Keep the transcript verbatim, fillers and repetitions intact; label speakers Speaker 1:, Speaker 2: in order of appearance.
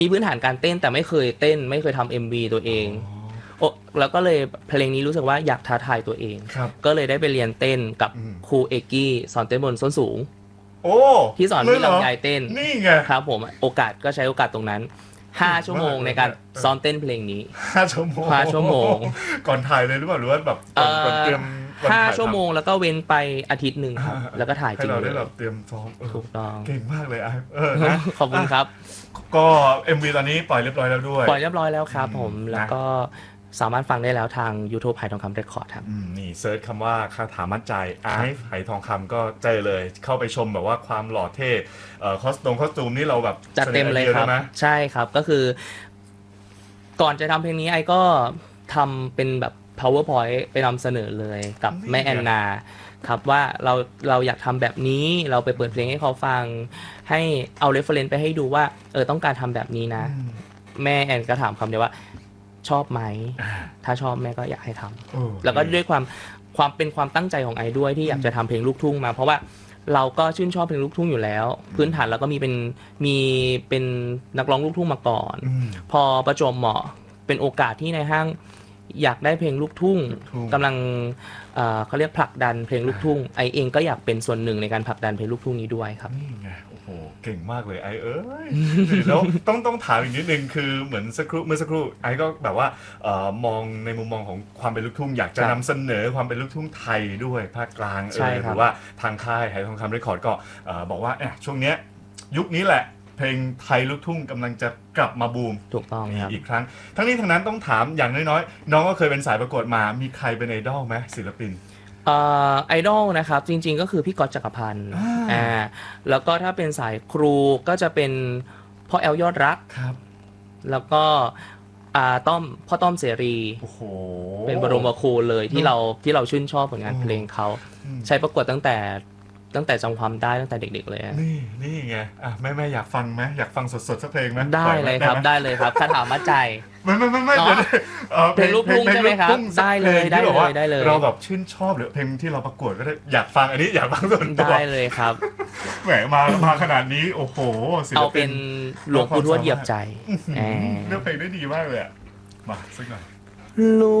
Speaker 1: มีพื้นฐานการเต้นแต่ไม่เคยเต้นไม่เคยทำ เอ็ม วี ตัวเองโอ้แล้วก็เลยเพลงนี้รู้สึกว่าอยากท้าทายตัวเองก็เลยได้ไปเรียนเต้นกับครูเอกกี้สอนเต้นบนส้นสูง
Speaker 2: โอ้
Speaker 1: ที่สอนพี่ลำไยเต้น
Speaker 2: นี่ไง
Speaker 1: ครับผมโอกาสก็ใช้โอกาสตรงนั้นห้าชั่วโมงในการซ้อมเต้นเพลงนี้
Speaker 2: ห้าชั่วโมง
Speaker 1: ห้าชั่วโมง
Speaker 2: ก่อนถ่ายเลยหรือเปล่าหรือว่าแบบก่อนเตรียม
Speaker 1: ห้าชั่วโมงแล้วก็เว้นไปอาทิตย์หนึ่งครับแล้วก็ถ่ายจริงเลย
Speaker 2: ให้เราได้แบบเตรียมซ้อม
Speaker 1: ถูกต้อง
Speaker 2: เก่งมากเลยไอ้
Speaker 1: ขอบคุณครับ
Speaker 2: ก็ เอ็ม วี ตอนนี้ปล่อยเรียบร้อยแล้วด้วย
Speaker 1: ปล่อยเรียบร้อยแล้วครับผมแล้วก็สามารถฟังได้แล้วทาง YouTube ไหทองคำเรคคอร์ดครับ
Speaker 2: นี่เซิร์ชคำว่าคาถามัดใจไอซ์ไหทองคำก็เจอเลยเข้าไปชมแบบว่าความหล่อเท่คอสตูมคอสตูมนี่เราแบบ
Speaker 1: จัดเต็มเลยครับใช่ครับก็คือก่อนจะทำเพลงนี้ไอก็ทำเป็นแบบ powerpoint ไปนำเสนอเลยกับแม่แอนนาครับว่าเราเราอยากทำแบบนี้เราไปเปิดเพลงให้เขาฟังให้เอา reference ไปให้ดูว่าเออต้องการทำแบบนี้นะแม่แอนก็ถามคำเดียวว่าชอบไหมถ้าชอบแม่ก็อยากให้ทำแล้วก็ด้วยความความเป็นความตั้งใจของไอด้วยที่อยากจะทำเพลงลูกทุ่งมาเพราะว่าเราก็ชื่นชอบเพลงลูกทุ่งอยู่แล้วพื้นฐานเราก็มีเป็นมีเป็นนักร้องลูกทุ่งมาก่อนพอประจวบเหมาะเป็นโอกาสที่ในห้างอยากได้เพลงลูกทุ่งกำลังเขาเรียกผลักดันเพลงลูกทุ่งไอเองก็อยากเป็นส่วนหนึ่งในการผลักดันเพลงลูกทุ่งนี้ด้วยครับ
Speaker 2: นี่ไงโอ้โหเก่งมากเลยไอเอ้ยแล้วต้องต้องถามอีกนิดนึงคือเหมือนสักครู่เมื่อสักครู่ไอก็แบบว่ามองในมุมมองของความเป็นลูกทุ่งอยากจะนำเสนอความเป็นลูกทุ่งไทยด้วยภาคกลางเออหรือว่าทางค่ายไหทองคำเรคคอร์ดก็บอกว่าช่วงนี้ยุคนี้แหละเพลงไทยลูกทุ่งกำลังจะกลับมาบูม
Speaker 1: ถูกต้องครับ
Speaker 2: อีกครั้งทั้งนี้ทั้งนั้นต้องถามอย่างน้อยๆน้องก็เคยเป็นสายประกวดมามีใครเป็นไอดอลไหมศิลปิน
Speaker 1: ไอดอลนะครับจริงๆก็คือพี่ก๊อตจักรพันธ์อ่าแล้วก็ถ้าเป็นสายครูก็จะเป็นพ่อแอลยอดรัก
Speaker 2: ครับ
Speaker 1: แล้วก็อ่าต้อมพ่อต้อมเสรี
Speaker 2: โอ้โห
Speaker 1: เป็นบรมครูเลยที่เราที่เราชื่นชอบผลงานเพลงเขาใช้ประกวดตั้งแต่ตั้งแต่จำความได้ตั้งแต่เด็กๆเลย
Speaker 2: นี่นี่ไงอ่ะแม่แม่อยากฟังไหมอยากฟังสดๆสักเพลงไหม
Speaker 1: ได้เลยครับได้เลยครับคาถามัดใจ
Speaker 2: ไม่ไม่ไม่ไม่เดี๋ยว
Speaker 1: เพลงลูกทุ่งใช่ไหมครับได้เลยได้เลยได้เลย
Speaker 2: เราแบบชื่นชอบหรือเพลงที่เราประกวดก็ได้อยากฟังอันนี้อยากฟังส่วนตัว
Speaker 1: ได้เลยครับ
Speaker 2: แหมมามาขนาดนี้โอ้โห
Speaker 1: เอาเป็นหลวงปู่ทวดเหยียบใจ
Speaker 2: เลือกเพลงได้ดีมากเลยอ่ะมาสักหน่อย